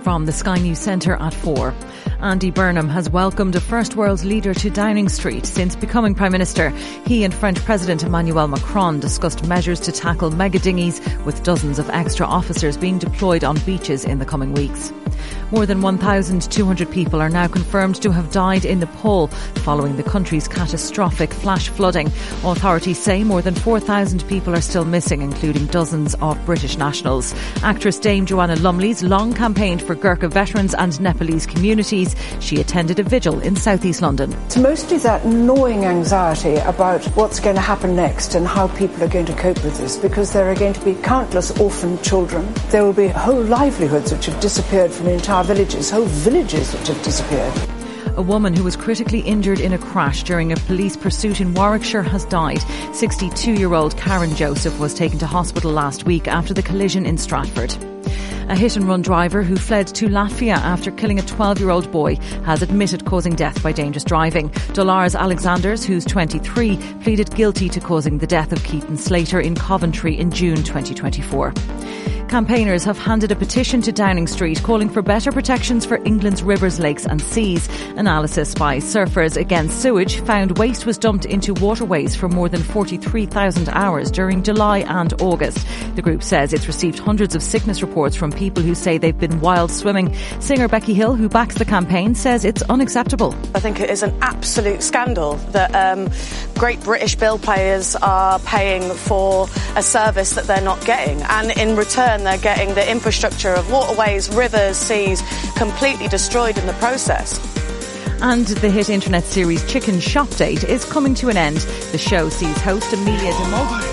From the Sky News Centre at 4. Andy Burnham has welcomed a First World leader to Downing Street since becoming Prime Minister. He and French President Emmanuel Macron discussed measures to tackle mega dinghies, with dozens of extra officers being deployed on beaches in the coming weeks. More than 1,200 people are now confirmed to have died in Nepal following the country's catastrophic flash flooding. Authorities say more than 4,000 people are still missing, including dozens of British nationals. Actress Dame Joanna Lumley's long campaigned for Gurkha veterans and Nepalese communities. She attended a vigil in South East London. It's mostly that gnawing anxiety about what's going to happen next and how people are going to cope with this, because there are going to be countless orphaned children. There will be whole livelihoods which have disappeared from entire villages, whole villages which have disappeared. A woman who was critically injured in a crash during a police pursuit in Warwickshire has died. 62-year-old Karen Joseph was taken to hospital last week after the collision in Stratford. A hit-and-run driver who fled to Latvia after killing a 12-year-old boy has admitted causing death by dangerous driving. Dolores Alexanders, who's 23, pleaded guilty to causing the death of Keaton Slater in Coventry in June 2024. Campaigners have handed a petition to Downing Street calling for better protections for England's rivers, lakes and seas. Analysis by Surfers Against Sewage found waste was dumped into waterways for more than 43,000 hours during July and August. The group says it's received hundreds of sickness reports from people who say they've been wild swimming. Singer Becky Hill, who backs the campaign, says it's unacceptable. I think it is an absolute scandal that great British bill payers are paying for a service that they're not getting, and in return they're getting the infrastructure of waterways, rivers, seas completely destroyed in the process. And the hit internet series Chicken Shop Date is coming to an end. The show sees host Amelia de Mulder